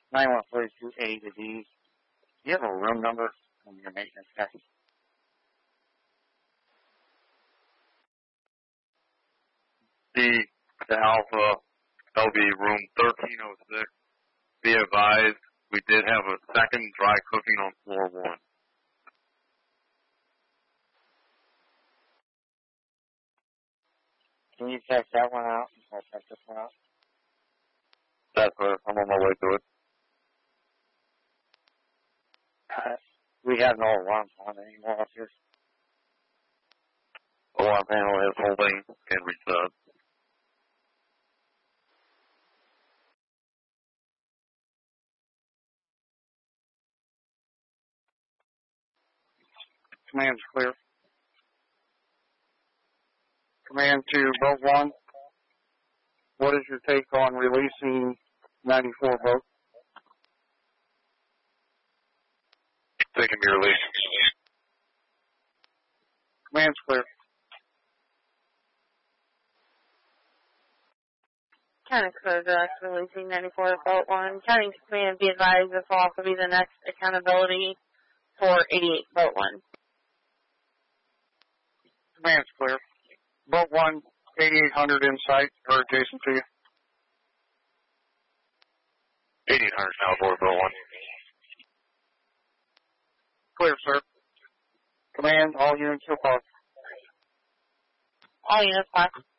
9142A to D. Do you have a room number on your maintenance package? D to Alpha, that'll be room 1306. Be advised, we did have a second dry cooking on floor 1. Can you check that one out? I'll check this one out. That's it. I'm on my way to it. We have no alarms on it anymore up here. Alarm panel is holding and reset. Command's clear. Command to boat 1. What is your take on releasing 94 boat? They can be released. Command's clear. County Code Direct releasing 94 Boat 1. County Command be advised this will also be the next accountability for 88 Boat 1. Command's clear. Boat 1, 8800 in sight or adjacent to you. 8800 now aboard boat 1. Clear, sir. Command, all units report. All units, 5.